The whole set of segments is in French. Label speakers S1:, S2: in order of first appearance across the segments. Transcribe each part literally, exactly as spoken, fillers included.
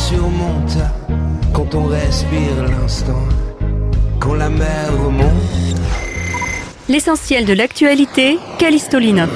S1: surmonte quand on respire l'instant, quand la mer remonte.
S2: L'essentiel de l'actualité, Callisto Linov.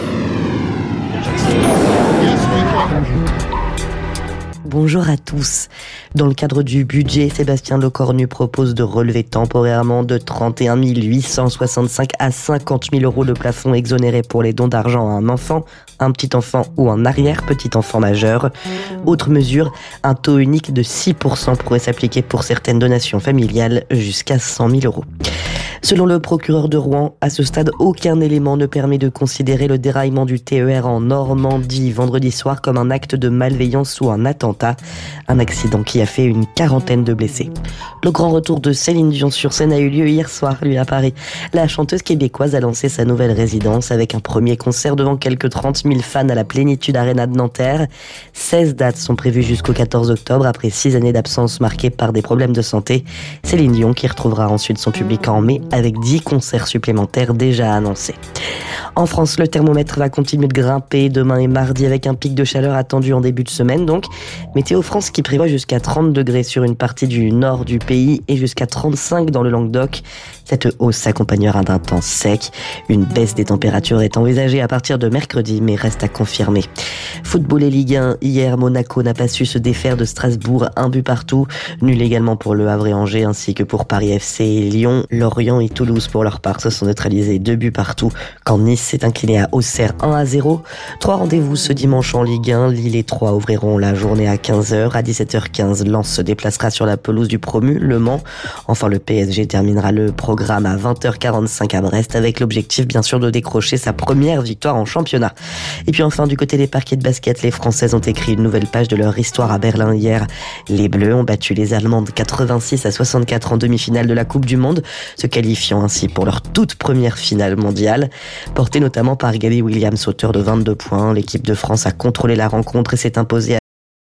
S3: Bonjour à tous. Dans le cadre du budget, Sébastien Lecornu propose de relever temporairement de trente et un mille huit cent soixante-cinq à cinquante mille euros le plafond exonéré pour les dons d'argent à un enfant, un petit enfant ou un arrière-petit enfant majeur. Autre mesure, un taux unique de six pour cent pourrait s'appliquer pour certaines donations familiales jusqu'à cent mille euros. Selon le procureur de Rouen, à ce stade, aucun élément ne permet de considérer le déraillement du T E R en Normandie vendredi soir comme un acte de malveillance ou un attentat. Un accident qui a fait une quarantaine de blessés. Le grand retour de Céline Dion sur scène a eu lieu hier soir, lui, à Paris. La chanteuse québécoise a lancé sa nouvelle résidence avec un premier concert devant quelques trente mille fans à la Plénitude Arena de Nanterre. seize dates sont prévues jusqu'au quatorze octobre après six années d'absence marquées par des problèmes de santé. Céline Dion qui retrouvera ensuite son public en mai avec dix concerts supplémentaires déjà annoncés. En France, le thermomètre va continuer de grimper demain et mardi avec un pic de chaleur attendu en début de semaine. Donc, Météo France qui prévoit jusqu'à trente degrés sur une partie du nord du pays et jusqu'à trente-cinq dans le Languedoc. Cette hausse s'accompagnera d'un temps sec. Une baisse des températures est envisagée à partir de mercredi, mais reste à confirmer. Football et Ligue un. Hier, Monaco n'a pas su se défaire de Strasbourg, un but partout. Nul également pour Le Havre et Angers, ainsi que pour Paris F C et Lyon. Lorient et Toulouse, pour leur part, se sont neutralisés deux buts partout, quand Nice s'est incliné à Auxerre un à zéro. Trois rendez-vous ce dimanche en Ligue un. Lille et Troyes ouvriront la journée à quinze heures. À dix-sept heures quinze, Lens se déplacera sur la pelouse du promu, Le Mans. Enfin, le P S G terminera le programme à vingt heures quarante-cinq à Brest, avec l'objectif bien sûr de décrocher sa première victoire en championnat. Et puis enfin, du côté des parquets de basket, les Françaises ont écrit une nouvelle page de leur histoire à Berlin hier. Les Bleus ont battu les Allemandes quatre-vingt-six à soixante-quatre en demi-finale de la Coupe du Monde, se qualifiant ainsi pour leur toute première finale mondiale. Portée notamment par Gabby Williams, auteur de vingt-deux points, l'équipe de France a contrôlé la rencontre et s'est imposée à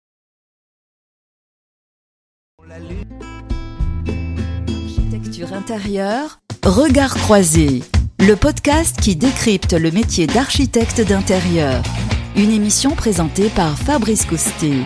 S4: Architecture intérieure, Regard croisé, le podcast qui décrypte le métier d'architecte d'intérieur. Une émission présentée par Fabrice Coustet.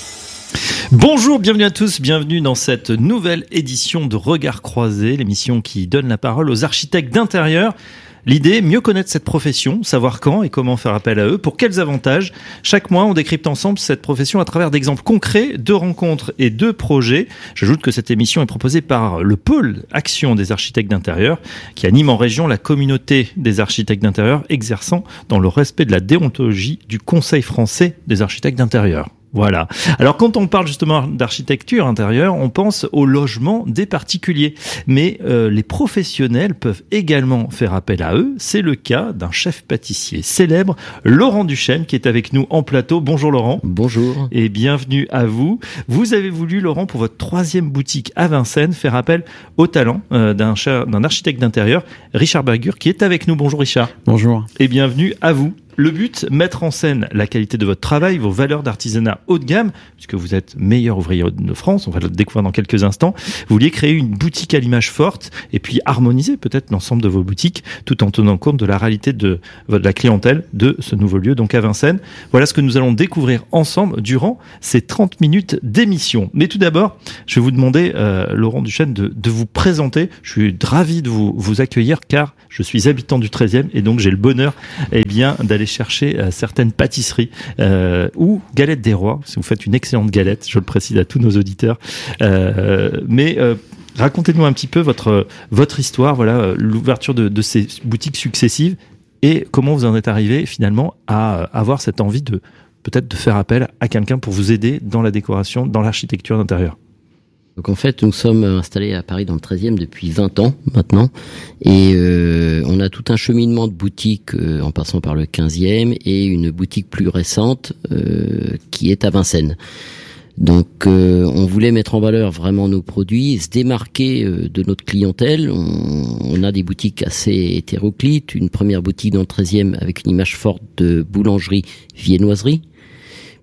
S5: Bonjour, bienvenue à tous, bienvenue dans cette nouvelle édition de Regard croisé, l'émission qui donne la parole aux architectes d'intérieur. L'idée, mieux connaître cette profession, savoir quand et comment faire appel à eux, pour quels avantages. Chaque mois, on décrypte ensemble cette profession à travers d'exemples concrets, de rencontres et de projets. J'ajoute que cette émission est proposée par le pôle Action des architectes d'intérieur, qui anime en région la communauté des architectes d'intérieur, exerçant dans le respect de la déontologie du Conseil français des architectes d'intérieur. Voilà. Alors quand on parle justement d'architecture intérieure, on pense au logement des particuliers. Mais euh, les professionnels peuvent également faire appel à eux. C'est le cas d'un chef pâtissier célèbre, Laurent Duchesne, qui est avec nous en plateau. Bonjour Laurent.
S6: Bonjour. Et
S5: bienvenue à vous. Vous avez voulu, Laurent, pour votre troisième boutique à Vincennes, faire appel au talent euh, d'un, d'un architecte d'intérieur, Richard Bergur, qui est avec nous. Bonjour Richard.
S6: Bonjour.
S5: Et bienvenue à vous. Le but, mettre en scène la qualité de votre travail, vos valeurs d'artisanat haut de gamme, puisque vous êtes meilleur ouvrier de France, on va le découvrir dans quelques instants. Vous vouliez créer une boutique à l'image forte et puis harmoniser peut-être l'ensemble de vos boutiques tout en tenant compte de la réalité de, de la clientèle de ce nouveau lieu, donc à Vincennes. Voilà ce que nous allons découvrir ensemble durant ces trente minutes d'émission. Mais tout d'abord, je vais vous demander, euh, Laurent Duchesne, de, de vous présenter. Je suis ravi de vous, vous accueillir car je suis habitant du treizième et donc j'ai le bonheur eh bien, d'aller chercher euh, certaines pâtisseries euh, ou galettes des rois, si vous faites une excellente galette, je le précise à tous nos auditeurs. Euh, mais euh, racontez-nous un petit peu votre, votre histoire, voilà, l'ouverture de, de ces boutiques successives et comment vous en êtes arrivé finalement à avoir cette envie de peut-être de faire appel à quelqu'un pour vous aider dans la décoration, dans l'architecture d'intérieur.
S6: Donc en fait, nous sommes installés à Paris dans le treizième depuis vingt ans maintenant, et euh, on a tout un cheminement de boutiques euh, en passant par le quinzième et une boutique plus récente euh, qui est à Vincennes. Donc euh, on voulait mettre en valeur vraiment nos produits, se démarquer euh, de notre clientèle. On, on a des boutiques assez hétéroclites, une première boutique dans le treizième avec une image forte de boulangerie, viennoiserie.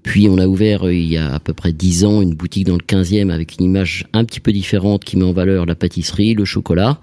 S6: Puis on a ouvert euh, il y a à peu près dix ans une boutique dans le quinzième avec une image un petit peu différente qui met en valeur la pâtisserie, le chocolat.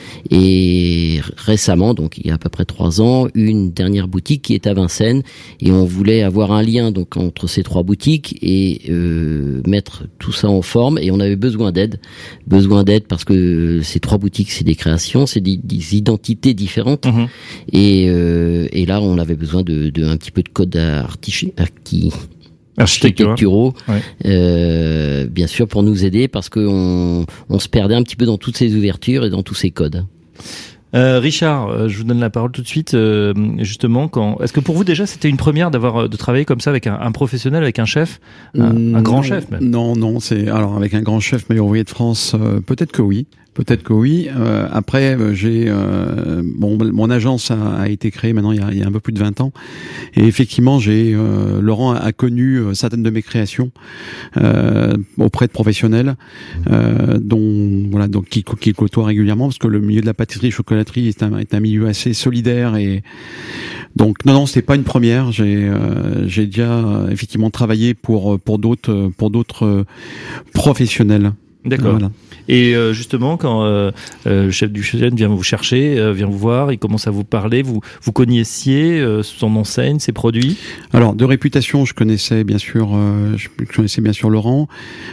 S6: Et récemment, donc il y a à peu près trois ans, une dernière boutique qui est à Vincennes, et on voulait avoir un lien donc entre ces trois boutiques et euh, mettre tout ça en forme. Et on avait besoin d'aide, besoin d'aide parce que ces trois boutiques, c'est des créations, c'est des, des identités différentes. Mmh. Et, euh, et là, on avait besoin de, de un petit peu de code artichi- archi- architecturaux, ouais. euh, bien sûr, pour nous aider parce qu'on on se perdait un petit peu dans toutes ces ouvertures et dans tous ces codes.
S5: Euh, Richard, euh, je vous donne la parole tout de suite. Euh, justement, quand est-ce que pour vous déjà c'était une première d'avoir de travailler comme ça avec un, un professionnel, avec un chef, un,
S7: non,
S5: un grand chef même?
S7: Non, non, c'est alors avec un grand chef meilleur ouvrier de France, euh, peut-être que oui. Peut-être que oui. Euh, après, j'ai euh, bon, mon agence a, a été créée maintenant il y a, il y a un peu plus de vingt ans, et effectivement, j'ai euh, Laurent a, a connu euh, certaines de mes créations euh, auprès de professionnels, euh, dont voilà, donc qui, qui côtoient régulièrement, parce que le milieu de la pâtisserie, chocolaterie est un, est un milieu assez solidaire, et donc non, non, c'est pas une première. J'ai euh, j'ai déjà euh, effectivement travaillé pour pour d'autres pour d'autres euh, professionnels.
S5: D'accord. Voilà. Et euh, justement, quand euh, euh, le chef du chêne vient vous chercher, euh, vient vous voir, il commence à vous parler, vous vous connaissiez euh, son enseigne, ses produits?
S7: Alors, de réputation, je connaissais bien sûr, euh, je connaissais bien sûr Laurent.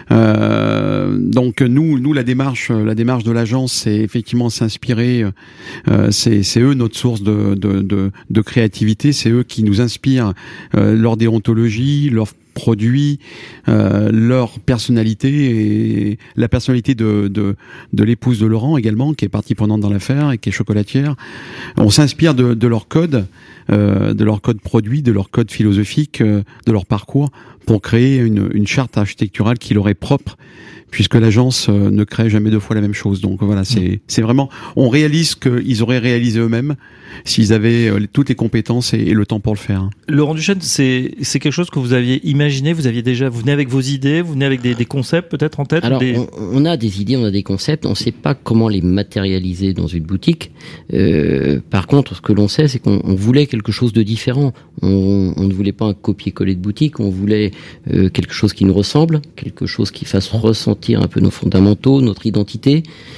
S7: Euh, donc nous, nous la démarche, la démarche de l'agence, c'est effectivement s'inspirer. Euh, c'est c'est eux notre source de de de, de créativité. C'est eux qui nous inspirent euh, leur déontologie, leur produits, euh, leur personnalité et la personnalité de, de, de l'épouse de Laurent également, qui est partie prenante dans l'affaire et qui est chocolatière. On s'inspire de, de leur code, euh, de leur code produit, de leur code philosophique, euh, de leur parcours pour créer une, une charte architecturale qui leur est propre, puisque l'agence euh, ne crée jamais deux fois la même chose. Donc voilà, c'est, mmh. c'est vraiment, on réalise qu'ils auraient réalisé eux-mêmes s'ils avaient euh, toutes les compétences et, et le temps pour le faire.
S5: Laurent Duchesne, c'est, c'est quelque chose que vous aviez imaginé, vous aviez déjà, vous venez avec vos idées, vous venez avec des, des concepts peut-être en tête?
S6: Alors,
S5: des...
S6: on, on a des idées, on a des concepts, on ne sait pas comment les matérialiser dans une boutique. Euh, par contre, ce que l'on sait, c'est qu'on on voulait quelque chose de différent. On, on ne voulait pas un copier-coller de boutique, on voulait euh, quelque chose qui nous ressemble, quelque chose qui fasse ressentir un peu nos fondamentaux, notre identité,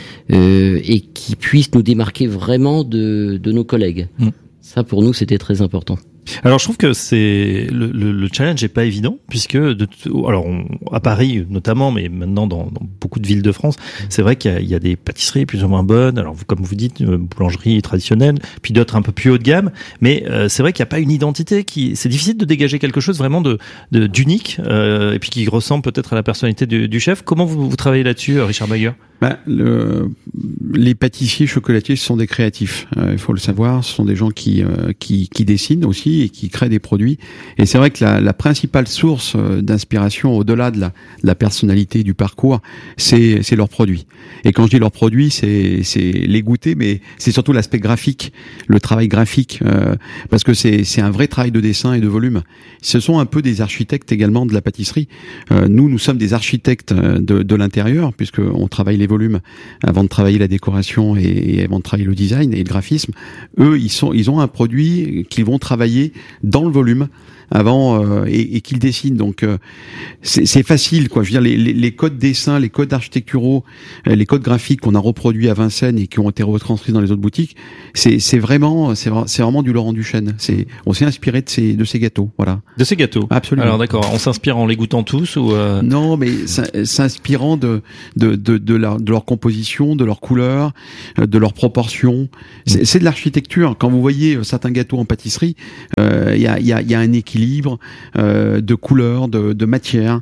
S6: euh, et qui puisse nous démarquer vraiment de, de nos collègues. Mmh. Ça, pour nous, c'était très important.
S5: Alors, je trouve que c'est le, le, le challenge est pas évident, puisque de, alors on, à Paris notamment, mais maintenant dans, dans beaucoup de villes de France, c'est vrai qu'il y a, il y a des pâtisseries plus ou moins bonnes. Alors, vous, comme vous dites, boulangerie traditionnelle, puis d'autres un peu plus haut de gamme. Mais euh, c'est vrai qu'il n'y a pas une identité qui. C'est difficile de dégager quelque chose vraiment de, de d'unique, euh, et puis qui ressemble peut-être à la personnalité du, du chef. Comment vous, vous travaillez là-dessus, Richard Mager?
S7: Ben, le, les pâtissiers chocolatiers, ce sont des créatifs. Euh, il faut le savoir. Ce sont des gens qui euh, qui, qui dessinent aussi et qui créent des produits. Et c'est vrai que la, la principale source d'inspiration, au-delà de la, de la personnalité, du parcours, c'est c'est leurs produits. Et quand je dis leurs produits, c'est c'est les goûter, mais c'est surtout l'aspect graphique, le travail graphique, euh, parce que c'est c'est un vrai travail de dessin et de volume. Ce sont un peu des architectes également de la pâtisserie. Euh, nous, nous sommes des architectes de de l'intérieur, puisque on travaille les volumes avant de travailler la décoration et, et avant de travailler le design et le graphisme. Eux, ils sont, ils ont un produit qu'ils vont travailler dans le volume avant euh, et, et qu'ils dessinent. Donc euh, c'est, c'est facile, quoi. Je veux dire, les, les, les codes dessins, les codes architecturaux, euh, les codes graphiques qu'on a reproduits à Vincennes et qui ont été retranscrits dans les autres boutiques, c'est, c'est vraiment, c'est, c'est vraiment du Laurent Duchesne. C'est, on s'est inspiré de ces, de ces gâteaux, voilà.
S5: De ces gâteaux.
S7: Absolument.
S5: Alors d'accord, on s'inspire en les goûtant tous ou euh...
S7: Non, mais s'inspirant de de de de, la, de leur composition, de leur couleur, de leurs proportions. C'est, mmh. c'est de l'architecture. Quand vous voyez certains gâteaux en pâtisserie, il euh, y a il y a il y a un équilibre euh, de couleurs, de de matière.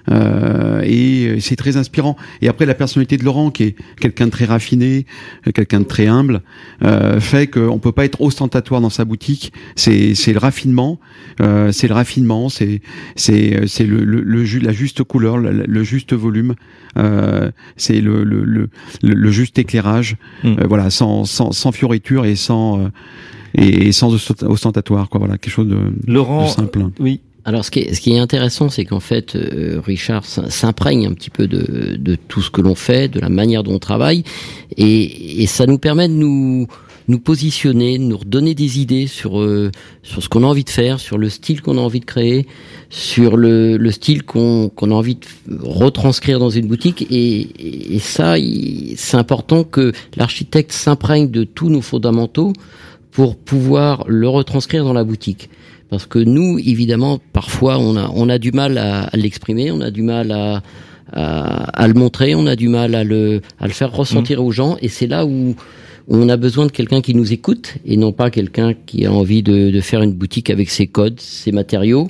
S7: Euh, et c'est très inspirant. Et après, la personnalité de Laurent, qui est quelqu'un de très raffiné, quelqu'un de très humble, euh, fait qu'on peut pas être ostentatoire dans sa boutique. C'est c'est le raffinement, euh, c'est le raffinement, c'est c'est c'est le le, le ju- la juste couleur, le, le juste volume, euh, c'est le le le le juste éclairage. Mmh. Euh, voilà, sans sans sans fioriture et sans euh, et sans ostentatoire, quoi. Voilà, quelque chose de,
S5: Laurent,
S7: de simple.
S5: Oui.
S6: Alors, ce qui est, ce qui est intéressant, c'est qu'en fait, euh, Richard s'imprègne un petit peu de, de tout ce que l'on fait, de la manière dont on travaille, et, et ça nous permet de nous, nous positionner, nous redonner des idées sur euh, sur ce qu'on a envie de faire, sur le style qu'on a envie de créer, sur le, le style qu'on, qu'on a envie de retranscrire dans une boutique. Et, et ça, il, c'est important que l'architecte s'imprègne de tous nos fondamentaux pour pouvoir le retranscrire dans la boutique. Parce que nous, évidemment, parfois, on a on a du mal à, à l'exprimer, on a du mal à, à à le montrer, on a du mal à le à le faire ressentir mmh. aux gens. Et c'est là où on a besoin de quelqu'un qui nous écoute et non pas quelqu'un qui a envie de, de faire une boutique avec ses codes, ses matériaux.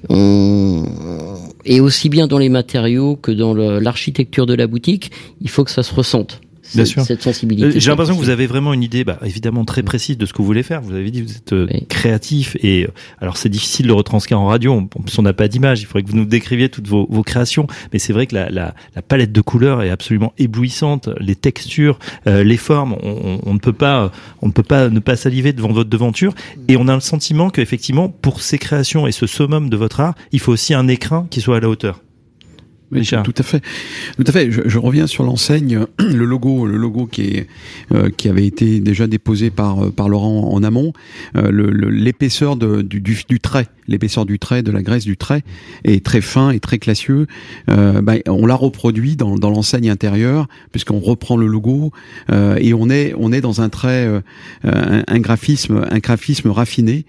S6: On... Et aussi bien dans les matériaux que dans le, l'architecture de la boutique, il faut que ça se ressente.
S5: Bien sûr.
S6: Cette sensibilité.
S5: J'ai l'impression que vous avez vraiment une idée, bah, évidemment très précise de ce que vous voulez faire. Vous avez dit que vous êtes euh, oui. créatif et alors c'est difficile de le retranscrire en radio. En plus, on n'a pas d'image. Il faudrait que vous nous décriviez toutes vos, vos créations. Mais c'est vrai que la, la, la palette de couleurs est absolument éblouissante. Les textures, euh, les formes, on, on, on ne peut pas, on ne peut pas ne pas saliver devant votre devanture. Et on a le sentiment que effectivement, pour ces créations et ce summum de votre art, il faut aussi un écrin qui soit à la hauteur.
S7: Oui, tout à fait, tout à fait. Je, je reviens sur l'enseigne, le logo, le logo qui est euh, qui avait été déjà déposé par par Laurent en amont. Euh, le, le, l'épaisseur de, du, du, du trait, l'épaisseur du trait, de la graisse du trait est très fin et très classieux. Euh, bah, on l'a reproduit dans, dans l'enseigne intérieure puisqu'on reprend le logo euh, et on est on est dans un trait, euh, un, un graphisme, un graphisme raffiné.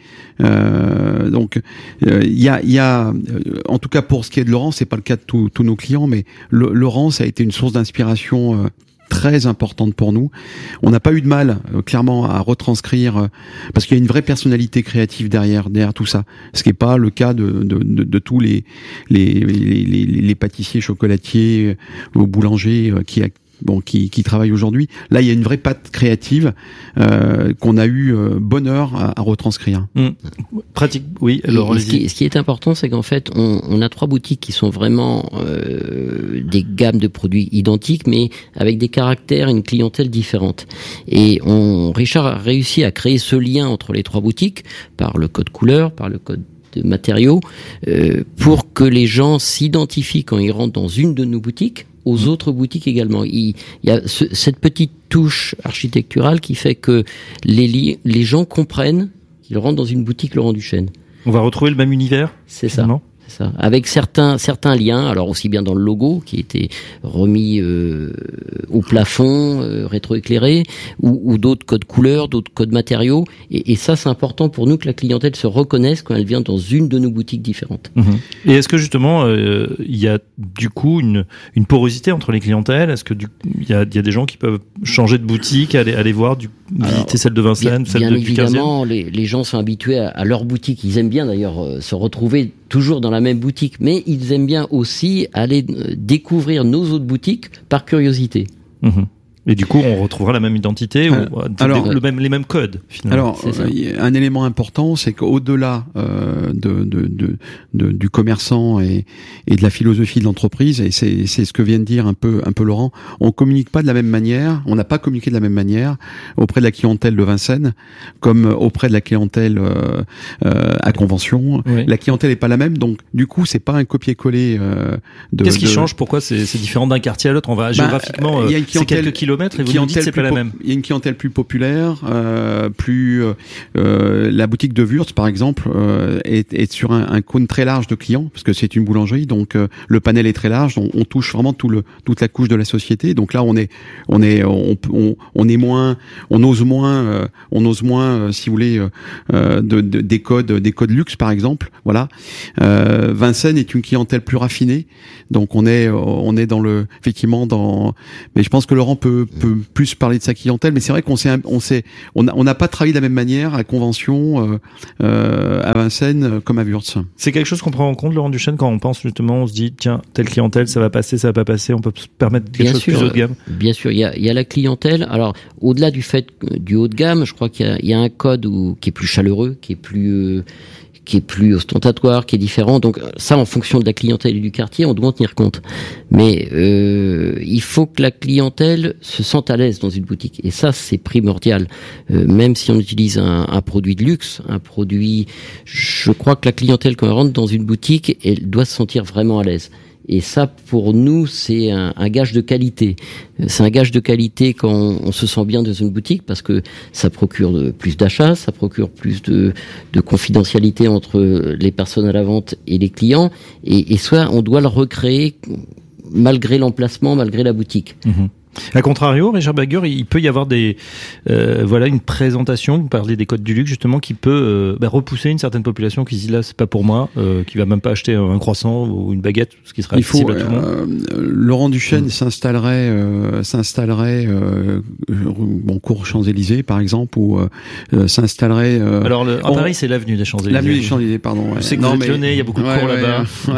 S7: Euh, donc il euh, y a il y a en tout cas pour ce qui est de Laurent, c'est pas le cas de tous tous nos clients, mais le, Laurent, ça a été une source d'inspiration euh, très importante pour nous. On n'a pas eu de mal, euh, clairement, à retranscrire, euh, parce qu'il y a une vraie personnalité créative derrière, derrière tout ça. Ce qui n'est pas le cas de, de, de, de tous les les, les, les, les pâtissiers, chocolatiers euh, ou boulangers euh, qui bon, qui, qui travaillent aujourd'hui. Là, il y a une vraie patte créative euh, qu'on a eu euh, bonheur à, à retranscrire.
S5: Mmh. Pratique, oui. Alors,
S6: ce, qui, ce qui est important, c'est qu'en fait, on, on a trois boutiques qui sont vraiment euh, des gammes de produits identiques, mais avec des caractères et une clientèle différente. Et on, Richard a réussi à créer ce lien entre les trois boutiques par le code couleur, par le code de matériaux, euh, pour que les gens s'identifient quand ils rentrent dans une de nos boutiques aux autres boutiques également. Il, il y a ce, cette petite touche architecturale qui fait que les, li, les gens comprennent qu'ils rentrent dans une boutique Laurent Duchesne.
S5: On va retrouver le même univers.
S6: C'est ça. C'est ça. Avec certains certains liens, alors aussi bien dans le logo qui était remis euh, au plafond, euh, rétroéclairé, ou, ou d'autres codes couleurs, d'autres codes matériaux. Et, et ça, c'est important pour nous que la clientèle se reconnaisse quand elle vient dans une de nos boutiques différentes.
S5: Mmh. Et est-ce que justement, euh, il y a du coup une une porosité entre les clientèles ? Est-ce que du il y a il y a des gens qui peuvent changer de boutique, aller aller voir du visiter alors, celle de Vincennes,
S6: bien,
S5: celle
S6: bien
S5: de du quinzième ?
S6: Évidemment, les les gens sont habitués à, à leur boutique. Ils aiment bien d'ailleurs euh, se retrouver toujours dans la même boutique, mais ils aiment bien aussi aller découvrir nos autres boutiques par curiosité.
S5: Mmh. Et du coup, on retrouvera la même identité euh, ou alors, le même, les mêmes codes, finalement.
S7: Alors, euh, un élément important, c'est qu'au-delà euh, de, de, de, de, du commerçant et, et de la philosophie de l'entreprise, et c'est, c'est ce que vient de dire un peu, un peu Laurent, on communique pas de la même manière, on n'a pas communiqué de la même manière auprès de la clientèle de Vincennes, comme auprès de la clientèle euh, euh, à convention. Oui. La clientèle est pas la même, donc du coup, c'est pas un copier-coller. Euh, de,
S5: Qu'est-ce qui
S7: de...
S5: change ? Pourquoi c'est, c'est différent d'un quartier à l'autre ? On va bah, géographiquement, euh, c'est quelques kilomètres. Et vous nous dites c'est pas la même.
S7: Il y a une clientèle plus populaire, euh, plus euh, la boutique de Wurtz par exemple euh, est, est sur un, un cône très large de clients parce que c'est une boulangerie, donc euh, le panel est très large, on, on touche vraiment tout le toute la couche de la société. Donc là on est on est on on, on est moins, on ose moins, euh, on ose moins euh, si vous voulez euh, de, de, des codes des codes luxe par exemple. Voilà. Euh, Vincennes est une clientèle plus raffinée, donc on est on est dans le effectivement dans. Mais je pense que Laurent peut peut plus parler de sa clientèle, mais c'est vrai qu'on s'est, on s'est, on n'a on a pas travaillé de la même manière à Convention, euh, euh, à Vincennes, comme à Wurtz.
S5: C'est quelque chose qu'on prend en compte, Laurent Duchesne, quand on pense justement, on se dit, tiens, telle clientèle, ça va passer, ça va pas passer, on peut se permettre quelque bien chose sûr, plus haut de gamme.
S6: Bien sûr, il y a, il y a la clientèle. Alors, au-delà du fait du haut de gamme, je crois qu'il y a, il y a un code où, qui est plus chaleureux, qui est plus, euh, qui est plus ostentatoire, qui est différent. Donc ça, en fonction de la clientèle et du quartier, on doit en tenir compte. Mais euh, il faut que la clientèle se sente à l'aise dans une boutique. Et ça, c'est primordial. Euh, même si on utilise un, un produit de luxe, un produit... Je crois que la clientèle, quand elle rentre dans une boutique, elle doit se sentir vraiment à l'aise. Et ça, pour nous, c'est un, un gage de qualité. C'est un gage de qualité quand on, on se sent bien dans une boutique parce que ça procure de, plus d'achats, ça procure plus de, de confidentialité entre les personnes à la vente et les clients. Et, et soit on doit le recréer malgré l'emplacement, malgré la boutique.
S5: Mmh. A contrario, Richard Bagger, il peut y avoir des, euh, voilà, une présentation. Vous parlez des codes du luxe justement, qui peut euh, bah, repousser une certaine population qui se dit là, c'est pas pour moi, euh, qui va même pas acheter un croissant ou une baguette, ce qui sera accessible à tout le monde.
S7: Euh, Laurent Duchesne mmh. s'installerait, euh, s'installerait, euh, bon, cours Champs-Élysées par exemple, ou euh, s'installerait. Euh,
S5: Alors le, à
S7: on,
S5: Paris, c'est l'avenue des Champs-Élysées.
S7: L'avenue des Champs-Élysées, pardon. Ouais.
S5: Je sais que non, vous êtes lyonnais, il y a beaucoup de
S7: ouais,
S5: cours
S7: ouais,
S5: là-bas.
S7: Ouais.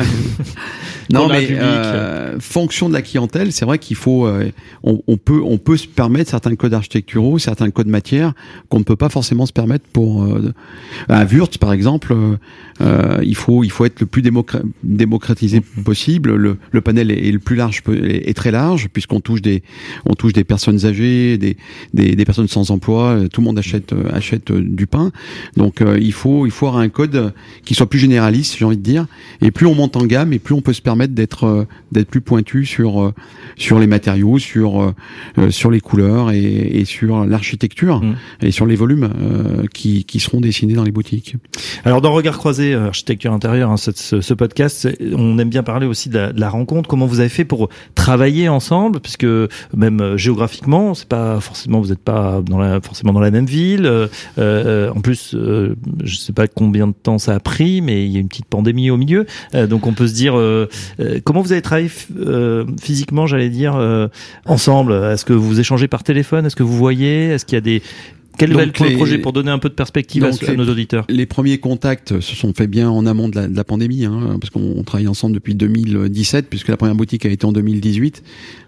S7: Non, mais euh, fonction de la clientèle, c'est vrai qu'il faut, euh, on, on peut, on peut se permettre certains codes architecturaux, certains codes matières qu'on ne peut pas forcément se permettre pour euh, à Wurtz par exemple. Euh, il faut, il faut être le plus démocra- démocratisé mmh. possible. Le, le panel est, est le plus large, est, est très large puisqu'on touche des, on touche des personnes âgées, des, des, des personnes sans emploi. Tout le monde achète, achète du pain. Donc euh, il faut, il faut avoir un code qui soit plus généraliste, j'ai envie de dire. Et plus on monte en gamme, et plus on peut se permettre d'être, d'être plus pointu sur, sur les matériaux, sur, euh, sur les couleurs et, et sur l'architecture mmh. et sur les volumes euh, qui, qui seront dessinés dans les boutiques.
S5: Alors dans Regard Croisé, architecture intérieure, hein, ce, ce podcast, on aime bien parler aussi de la, de la rencontre. Comment vous avez fait pour travailler ensemble, puisque même euh, géographiquement, c'est pas forcément, vous n'êtes pas dans la, forcément dans la même ville. Euh, euh, en plus, euh, je sais pas combien de temps ça a pris, mais il y a une petite pandémie au milieu, euh, donc on peut se dire euh, euh, comment vous avez travaillé euh, physiquement, j'allais dire, euh, ensemble. Est-ce que vous échangez par téléphone? Est-ce que vous voyez? Est-ce qu'il y a des Quel est le projet pour donner un peu de perspective à, à
S7: les,
S5: nos auditeurs?
S7: Les premiers contacts se sont faits bien en amont de la, de la pandémie, hein, parce qu'on travaille ensemble depuis deux mille dix-sept, puisque la première boutique a été en deux mille dix-huit.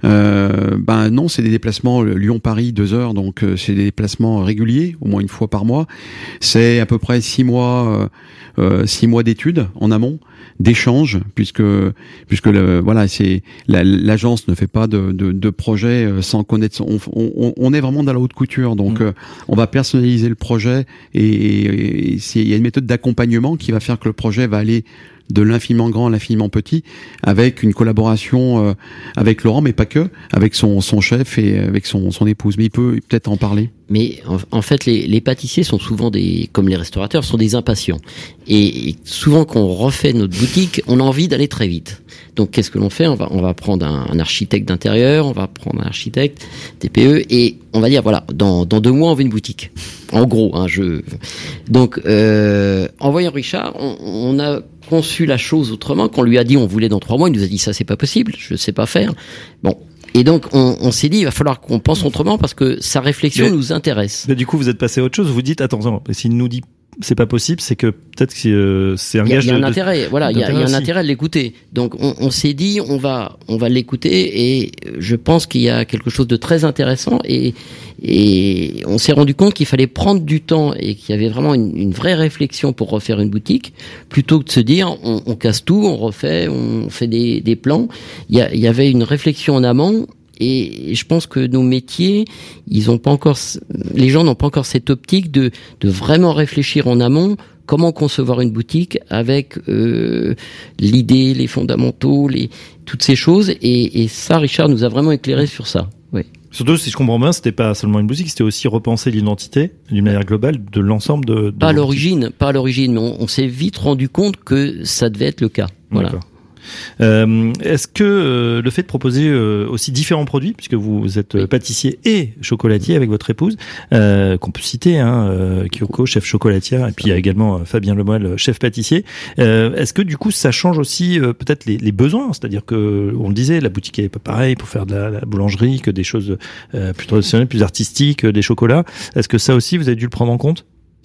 S7: Euh, ben non, c'est des déplacements Lyon-Paris, deux heures, donc euh, c'est des déplacements réguliers, au moins une fois par mois. C'est à peu près six mois, euh, six mois d'études en amont, d'échanges, puisque puisque le, voilà, c'est la, l'agence ne fait pas de, de, de projet sans connaître. On, on, on est vraiment dans la haute couture, donc mmh. euh, on va personnaliser le projet et, et, et il y a une méthode d'accompagnement qui va faire que le projet va aller de l'infiniment grand à l'infiniment petit, avec une collaboration euh, avec Laurent, mais pas que, avec son, son chef et avec son, son épouse. Mais il peut peut-être en parler.
S6: Mais en, en fait, les, les pâtissiers sont souvent des, comme les restaurateurs, sont des impatients. Et, et souvent, quand on refait notre boutique, on a envie d'aller très vite. Donc, qu'est-ce que l'on fait ? On va, on va prendre un, un architecte d'intérieur, on va prendre un architecte T P E, et on va dire voilà, dans, dans deux mois, on veut une boutique. En gros, hein, je. Donc, euh, en voyant Richard, on, on a conçu la chose autrement. Quand on lui a dit on voulait dans trois mois, il nous a dit ça c'est pas possible, je sais pas faire. Bon. Et donc, on, on s'est dit, il va falloir qu'on pense autrement parce que sa réflexion mais, nous intéresse.
S5: Mais du coup, vous êtes passé à autre chose. Vous dites, attends, s'il nous dit c'est pas possible, c'est que peut-être que euh, c'est un gage de...
S6: Il y a un
S5: de,
S6: intérêt, de, voilà, il y a, il y a un intérêt à l'écouter. Donc, on, on s'est dit, on va, on va l'écouter et je pense qu'il y a quelque chose de très intéressant et, et on s'est rendu compte qu'il fallait prendre du temps et qu'il y avait vraiment une, une vraie réflexion pour refaire une boutique plutôt que de se dire, on, on casse tout, on refait, on fait des, des plans. Il y, a, il y avait une réflexion en amont. Et je pense que nos métiers, ils ont pas encore, les gens n'ont pas encore cette optique de, de vraiment réfléchir en amont comment concevoir une boutique avec euh, l'idée, les fondamentaux, les toutes ces choses. Et, et ça, Richard nous a vraiment éclairé sur ça. Oui.
S5: Surtout, si je comprends bien, c'était pas seulement une boutique, c'était aussi repenser l'identité d'une manière globale de l'ensemble de. de
S6: pas à l'origine, pas à l'origine, mais on, on s'est vite rendu compte que ça devait être le cas. Voilà.
S5: D'accord. Euh, est-ce que euh, le fait de proposer euh, aussi différents produits, puisque vous êtes euh, pâtissier et chocolatier avec votre épouse, euh, qu'on peut citer, hein, euh, Kyoko, chef chocolatière, et puis il y a également euh, Fabien Lemoel, chef pâtissier. Euh, est-ce que du coup ça change aussi euh, peut-être les, les besoins, c'est-à-dire que on le disait, la boutique est pas pareille pour faire de la, la boulangerie que des choses euh, plus traditionnelles, plus artistiques, des chocolats. Est-ce que ça aussi vous avez dû le prendre en compte ?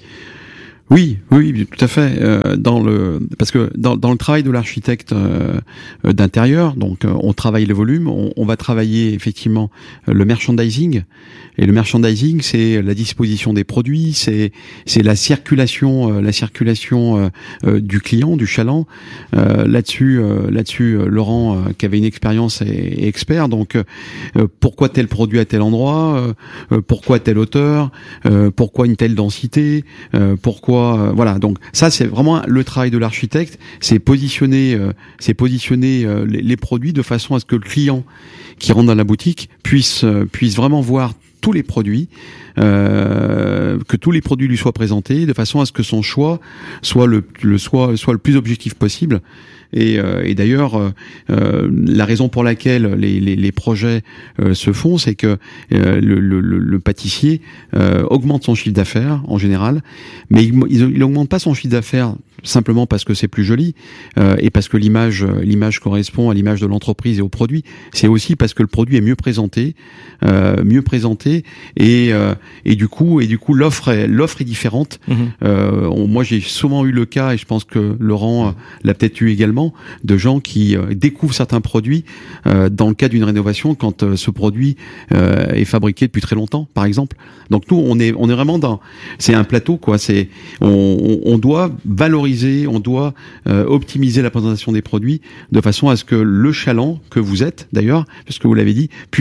S7: Oui, oui, tout à fait. Euh, dans le parce que dans, dans le travail de l'architecte euh, d'intérieur, donc euh, on travaille le volume, on, on va travailler effectivement le merchandising. Et le merchandising, c'est la disposition des produits, c'est c'est la circulation, euh, la circulation euh, euh, du client, du chaland. Euh, là-dessus, euh, là-dessus, euh, Laurent, euh, qui avait une expérience, est, est expert. Donc, euh, pourquoi tel produit à tel endroit, euh, pourquoi telle hauteur, euh, pourquoi une telle densité, euh, pourquoi soit euh, voilà. Donc ça, c'est vraiment le travail de l'architecte, c'est positionner, euh, c'est positionner euh, les, les produits de façon à ce que le client qui rentre dans la boutique puisse euh, puisse vraiment voir tous les produits, euh, que tous les produits lui soient présentés, de façon à ce que son choix soit le, le soit soit le plus objectif possible. Et, euh, et d'ailleurs, euh, la raison pour laquelle les, les, les projets euh, se font, c'est que euh, le, le, le pâtissier euh, augmente son chiffre d'affaires en général, mais il, il augmente pas son chiffre d'affaires simplement parce que c'est plus joli euh, et parce que l'image l'image correspond à l'image de l'entreprise et au produit. C'est aussi parce que le produit est mieux présenté, euh, mieux présenté et euh, et du coup et du coup l'offre est l'offre est différente. Mmh. Euh, on, moi j'ai souvent eu le cas et je pense que Laurent euh, l'a peut-être eu également de gens qui euh, découvrent certains produits euh, dans le cadre d'une rénovation quand euh, ce produit euh, est fabriqué depuis très longtemps, par exemple. Donc nous on est on est vraiment dans c'est un plateau quoi. C'est on, on, on doit valoriser on doit euh, optimiser la présentation des produits de façon à ce que le chaland que vous êtes, d'ailleurs, puisque vous l'avez dit, puisse